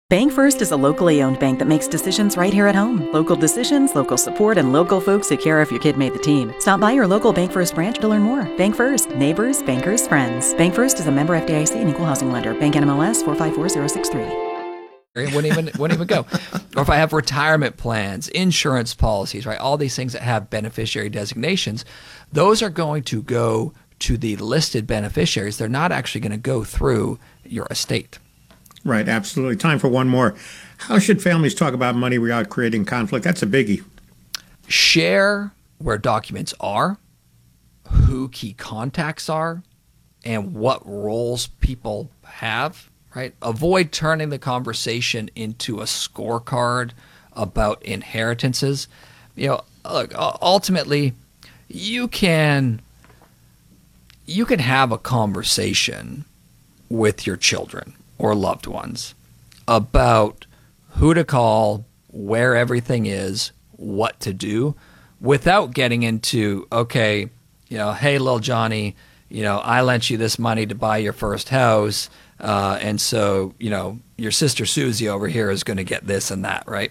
Bank First is a locally owned bank that makes decisions right here at home. Local decisions, local support, and local folks who care if your kid made the team. Stop by your local Bank First branch to learn more. Bank First. Neighbors, bankers, friends. Bank First is a member FDIC and equal housing lender. Bank NMLS 454063. It wouldn't even go. Or if I have retirement plans, insurance policies, right? All these things that have beneficiary designations, those are going to go to the listed beneficiaries. They're not actually going to go through your estate. Right, absolutely. Time for one more. How should families talk about money without creating conflict? That's a biggie. Share where documents are, who key contacts are, and what roles people have, right? Avoid turning the conversation into a scorecard about inheritances. Look, ultimately, you can have a conversation with your children or loved ones about who to call, where everything is, what to do, without getting into, okay, hey, little Johnny, I lent you this money to buy your first house, and so, your sister Susie over here is going to get this and that, right?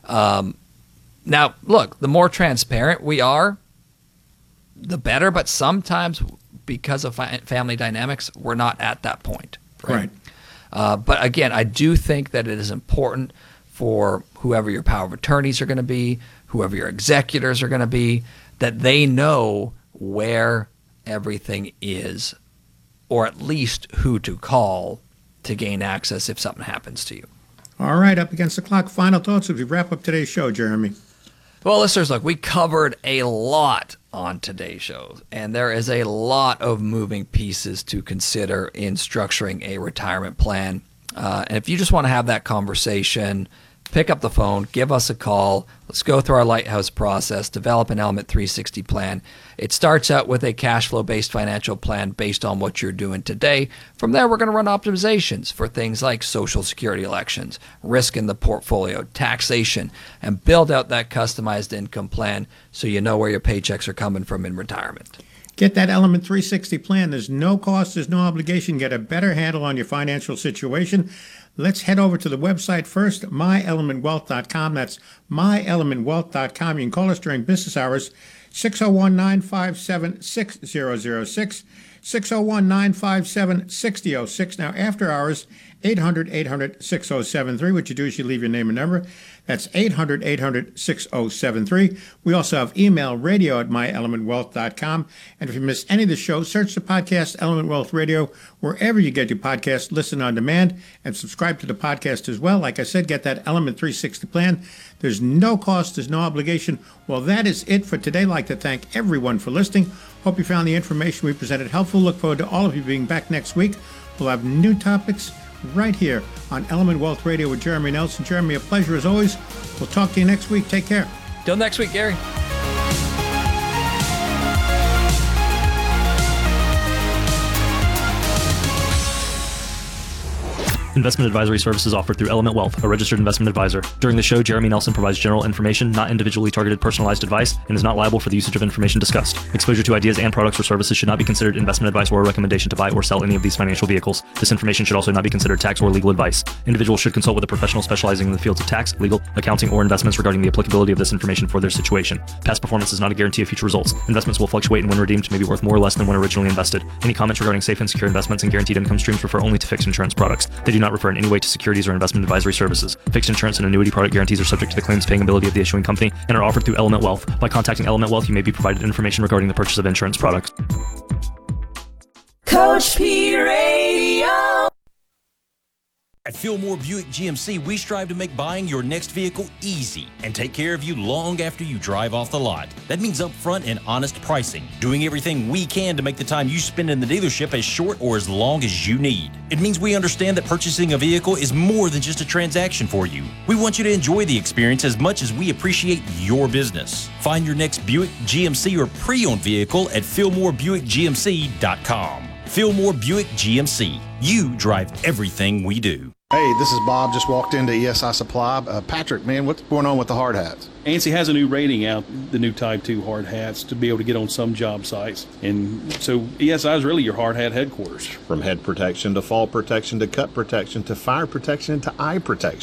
Now, look, the more transparent we are, the better, but sometimes because of family dynamics, we're not at that point. Right. But again, I do think that it is important for whoever your power of attorneys are going to be, whoever your executors are going to be, that they know where everything is, or at least who to call to gain access if something happens to you. All right, up against the clock. Final thoughts as we wrap up today's show, Jeremy. Well, listeners, look, we covered a lot on today's show, and there is a lot of moving pieces to consider in structuring a retirement plan. And if you just want to have that conversation, pick up the phone, give us a call. Let's go through our Lighthouse process, develop an Element 360 plan. It starts out with a cash flow-based financial plan based on what you're doing today. From there, we're going to run optimizations for things like Social Security elections, risk in the portfolio, taxation, and build out that customized income plan so you know where your paychecks are coming from in retirement. Get that Element 360 plan. There's no cost, there's no obligation. Get a better handle on your financial situation. Let's head over to the website first, myelementwealth.com. That's myelementwealth.com. You can call us during business hours, 601-957-6006, 601-957-6006. Now, after hours, 800-800-6073. What you do is you leave your name and number. That's 800-800-6073. We also have email, radio@myelementwealth.com. And if you miss any of the shows, search the podcast Element Wealth Radio wherever you get your podcast. Listen on demand and subscribe to the podcast as well. Like I said, get that Element 360 plan. There's no cost. There's no obligation. Well, that is it for today. I'd like to thank everyone for listening. Hope you found the information we presented helpful. Look forward to all of you being back next week. We'll have new topics right here on Element Wealth Radio with Jeremy Nelson. Jeremy, a pleasure as always. We'll talk to you next week. Take care. Till next week, Gary. Investment advisory services offered through Element Wealth, a registered investment advisor. During the show, Jeremy Nelson provides general information, not individually targeted personalized advice, and is not liable for the usage of information discussed. Exposure to ideas and products or services should not be considered investment advice or a recommendation to buy or sell any of these financial vehicles. This information should also not be considered tax or legal advice. Individuals should consult with a professional specializing in the fields of tax, legal, accounting, or investments regarding the applicability of this information for their situation. Past performance is not a guarantee of future results. Investments will fluctuate and when redeemed may be worth more or less than when originally invested. Any comments regarding safe and secure investments and guaranteed income streams refer only to fixed insurance products. They do not refer in any way to securities or investment advisory services. Fixed insurance and annuity product guarantees are subject to the claims paying ability of the issuing company and are offered through Element Wealth. By contacting Element Wealth, you may be provided information regarding the purchase of insurance products. Coach P Radio. At Fillmore Buick GMC, we strive to make buying your next vehicle easy and take care of you long after you drive off the lot. That means upfront and honest pricing, doing everything we can to make the time you spend in the dealership as short or as long as you need. It means we understand that purchasing a vehicle is more than just a transaction for you. We want you to enjoy the experience as much as we appreciate your business. Find your next Buick GMC or pre-owned vehicle at FillmoreBuickGMC.com. Fillmore Buick GMC. You drive everything we do. Hey, this is Bob. Just walked into ESI Supply. Patrick, man, what's going on with the hard hats? ANSI has a new rating out, the new Type 2 hard hats, to be able to get on some job sites. And so ESI is really your hard hat headquarters. From head protection to fall protection to cut protection to fire protection to eye protection.